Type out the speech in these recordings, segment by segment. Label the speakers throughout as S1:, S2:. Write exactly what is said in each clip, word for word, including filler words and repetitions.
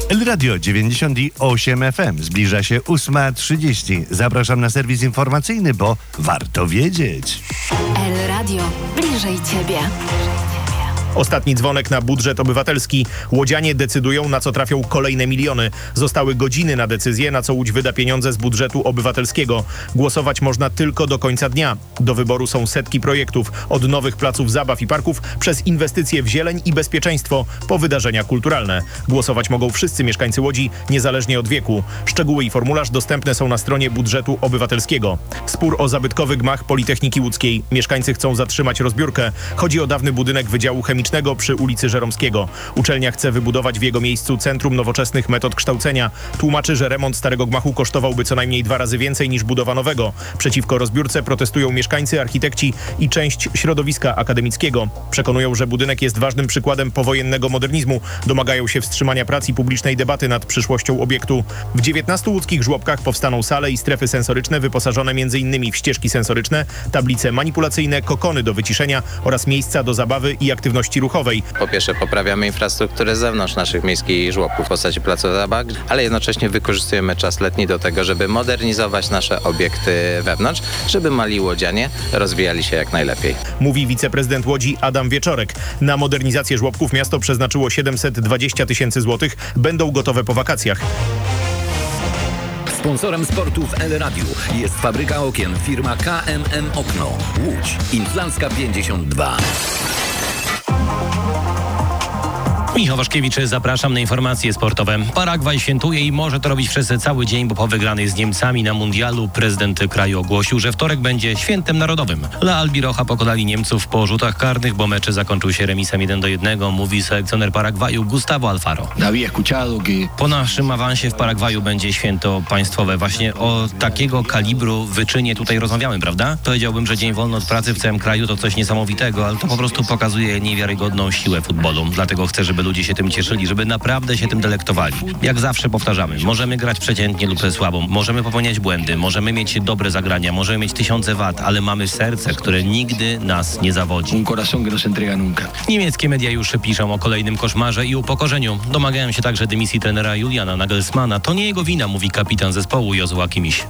S1: El Radio dziewięćdziesiąt osiem F M. Zbliża się ósma trzydzieści. Zapraszam na serwis informacyjny, bo warto wiedzieć.
S2: El Radio. Bliżej Ciebie.
S3: Ostatni dzwonek na budżet obywatelski. Łodzianie decydują, na co trafią kolejne miliony. Zostały godziny na decyzję, na co Łódź wyda pieniądze z budżetu obywatelskiego. Głosować można tylko do końca dnia. Do wyboru są setki projektów. Od nowych placów zabaw i parków przez inwestycje w zieleń i bezpieczeństwo po wydarzenia kulturalne. Głosować mogą wszyscy mieszkańcy Łodzi, niezależnie od wieku. Szczegóły i formularz dostępne są na stronie budżetu obywatelskiego. Spór o zabytkowy gmach Politechniki Łódzkiej. Mieszkańcy chcą zatrzymać rozbiórkę. Chodzi o dawny budynek Wydziału Chemicznego przy ulicy Żeromskiego. Uczelnia chce wybudować w jego miejscu Centrum Nowoczesnych Metod Kształcenia. Tłumaczy, że remont starego gmachu kosztowałby co najmniej dwa razy więcej niż budowa nowego. Przeciwko rozbiórce protestują mieszkańcy, architekci i część środowiska akademickiego. Przekonują, że budynek jest ważnym przykładem powojennego modernizmu. Domagają się wstrzymania prac i publicznej debaty nad przyszłością obiektu. W dziewiętnastu łódzkich żłobkach powstaną sale i strefy sensoryczne wyposażone m.in. w ścieżki sensoryczne, tablice manipulacyjne, kokony do wyciszenia oraz miejsca do zabawy i aktywności ruchowej.
S4: Po pierwsze poprawiamy infrastrukturę z zewnątrz naszych miejskich żłobków w postaci placu zabaw, ale jednocześnie wykorzystujemy czas letni do tego, żeby modernizować nasze obiekty wewnątrz, żeby mali łodzianie rozwijali się jak najlepiej.
S3: Mówi wiceprezydent Łodzi Adam Wieczorek. Na modernizację żłobków miasto przeznaczyło siedemset dwadzieścia tysięcy złotych. Będą gotowe po wakacjach.
S5: Sponsorem sportu w El Radiu jest fabryka okien firma K M M Okno. Łódź. Inflancka pięćdziesiąt dwa.
S6: Michał Waszkiewicz, zapraszam na informacje sportowe. Paragwaj świętuje i może to robić przez cały dzień, bo po wygranej z Niemcami na mundialu prezydent kraju ogłosił, że wtorek będzie świętem narodowym. La Albirocha pokonali Niemców po rzutach karnych, bo mecz zakończył się remisem jeden do jednego, mówi selekcjoner Paragwaju Gustavo Alfaro. Po naszym awansie w Paragwaju będzie święto państwowe. Właśnie o takiego kalibru wyczynie tutaj rozmawiamy, prawda? Powiedziałbym, że dzień wolny od pracy w całym kraju to coś niesamowitego, ale to po prostu pokazuje niewiarygodną siłę futbolu. Dlatego chcę, żeby ludzie się tym cieszyli, żeby naprawdę się tym delektowali. Jak zawsze powtarzamy, możemy grać przeciętnie lub słabo, możemy popełniać błędy, możemy mieć dobre zagrania, możemy mieć tysiące wad, ale mamy serce, które nigdy nas nie zawodzi. Niemieckie media już piszą o kolejnym koszmarze i upokorzeniu. Domagają się także dymisji trenera Juliana Nagelsmana. To nie jego wina, mówi kapitan zespołu Josua Kimmich.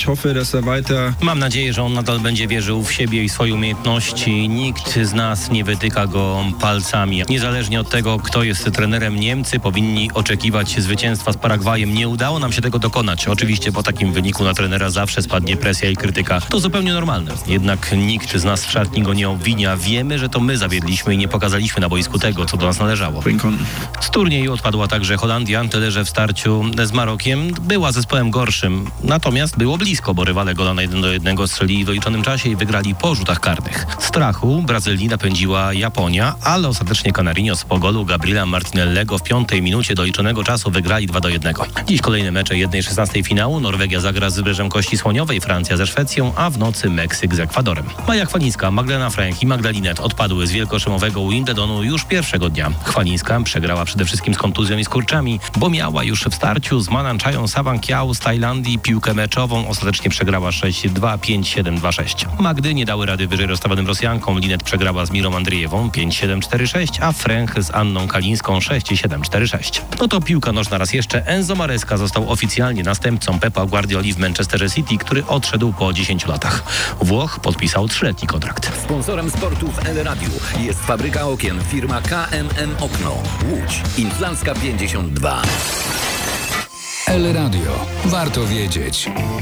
S6: Mam nadzieję, że on nadal będzie wierzył w siebie i swoje umiejętności. Nikt z nas nie wytyka go palcami. Niezależnie od tego, kto jest trenerem, Niemcy powinni oczekiwać zwycięstwa z Paragwajem. Nie udało nam się tego dokonać. Oczywiście po takim wyniku na trenera zawsze spadnie presja i krytyka. To zupełnie normalne. Jednak nikt z nas w szatni go nie obwinia. Wiemy, że to my zawiedliśmy i nie pokazaliśmy na boisku tego, co do nas należało. Z turnieju odpadła także Holandia, tyle że w starciu z Marokiem była zespołem gorszym. Natomiast było blisko, bo rywale gola na jeden do jednego strzelili w doliczonym czasie i wygrali po rzutach karnych. Strachu Brazylii napędziła Japonia, ale ostatecznie Canarinos po golu Gabriela Martinellego w piątej minucie doliczonego czasu wygrali dwa do jednego. Dziś kolejne mecze jednej szesnastej finału. Norwegia zagra z Wybrzeżem Kości Słoniowej, Francja ze Szwecją, a w nocy Meksyk z Ekwadorem. Maja Chwalińska, Magdalena Fręch i Magdalinet odpadły z wielkoszymowego Wimbledonu już pierwszego dnia. Chwalińska przegrała przede wszystkim z kontuzją i skurczami, bo miała już w starciu z Mananchają Sawankiał z Tajlandii piłkę meczową. Ostatecznie przegrała sześć dwa, pięć siedem, dwa sześć. Magdy nie dały rady wyżej rozstawionym Rosjankom. Linet przegrała z Mirą Andrzejewą pięć siedem, cztery sześć, a Fręch z Anną Kalińską sześć siedem, cztery sześć. No to piłka nożna raz jeszcze. Enzo Maresca został oficjalnie następcą Pepa Guardioli w Manchesterze City, który odszedł po dziesięciu latach. Włoch podpisał trzyletni kontrakt.
S5: Sponsorem sportu w El Radiu jest fabryka okien firma K M M Okno. Łódź. Inflancka pięćdziesiąt dwa.
S7: El Radio. Warto wiedzieć.